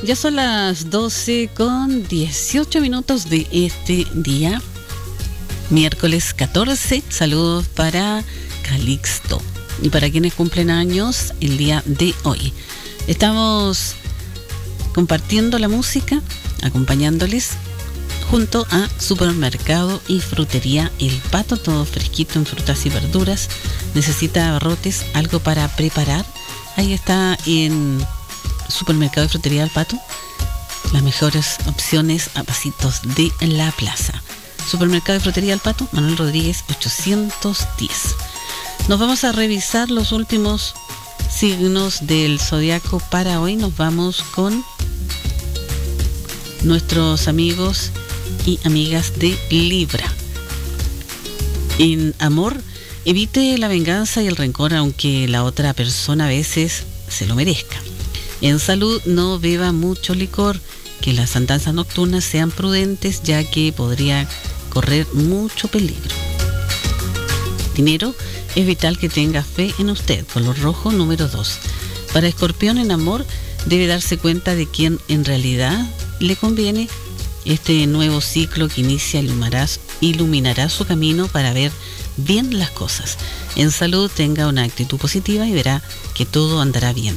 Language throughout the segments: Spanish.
Ya son las 12 con 18 minutos de este día, miércoles 14. Saludos para Calixto y para quienes cumplen años el día de hoy. Estamos compartiendo la música, acompañándoles junto a Supermercado y Frutería El Pato, todo fresquito en frutas y verduras. Necesita abarrotes, algo para preparar. Ahí está en Supermercado y Frutería El Pato, las mejores opciones a pasitos de la plaza. Supermercado y Frutería El Pato, Manuel Rodríguez 810. Nos vamos a revisar los últimos signos del zodiaco para hoy. Nos vamos con nuestros amigos y amigas de Libra. En amor, evite la venganza y el rencor, aunque la otra persona a veces se lo merezca. En salud, no beba mucho licor, que las andanzas nocturnas sean prudentes, ya que podría correr mucho peligro. Dinero, es vital que tenga fe en usted, color rojo número 2. Para Escorpión, en amor, debe darse cuenta de quién en realidad le conviene. Este nuevo ciclo que inicia iluminará su camino para ver bien las cosas. En salud, tenga una actitud positiva y verá que todo andará bien.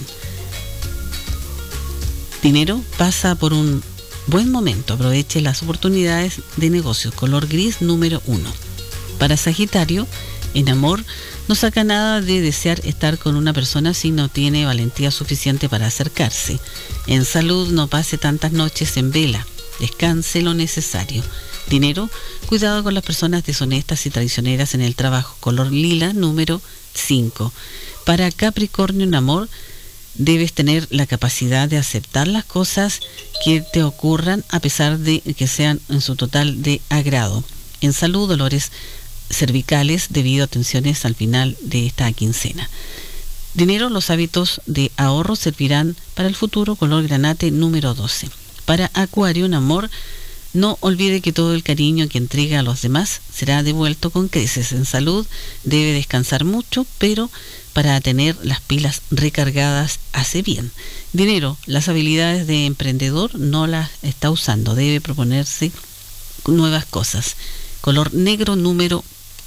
Dinero, pasa por un buen momento, aproveche las oportunidades de negocios, color gris número 1. Para Sagitario, en amor, no saca nada de desear estar con una persona si no tiene valentía suficiente para acercarse. En salud, no pase tantas noches en vela, descanse lo necesario. Dinero, cuidado con las personas deshonestas y traicioneras en el trabajo, color lila número 5. Para Capricornio, en amor, debes tener la capacidad de aceptar las cosas que te ocurran a pesar de que sean en su total de agrado. En salud, dolores cervicales debido a tensiones al final de esta quincena. Dinero, los hábitos de ahorro servirán para el futuro, color granate número 12. Para Acuario, en amor, no olvide que todo el cariño que entrega a los demás será devuelto con creces. En salud, debe descansar mucho, pero para tener las pilas recargadas hace bien. Dinero, las habilidades de emprendedor no las está usando, debe proponerse nuevas cosas. Color negro número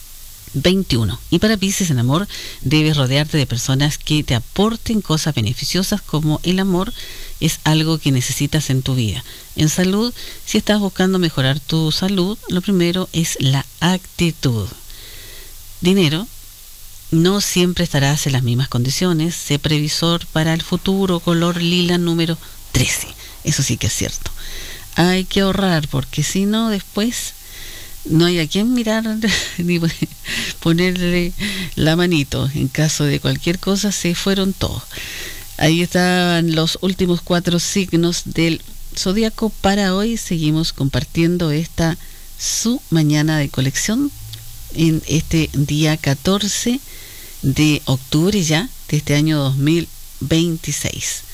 21. Y para Piscis, en amor, debes rodearte de personas que te aporten cosas beneficiosas, como el amor es algo que necesitas en tu vida. En salud, si estás buscando mejorar tu salud, lo primero es la actitud. Dinero, no siempre estarás en las mismas condiciones. Sé previsor para el futuro, color lila número 13. Eso sí que es cierto. Hay que ahorrar, porque si no, después no hay a quien mirar ni ponerle la manito. En caso de cualquier cosa, se fueron todos. Ahí estaban los últimos 4 signos del zodiaco para hoy. Seguimos compartiendo esta su mañana de colección en este día 14 de octubre ya de este año 2026.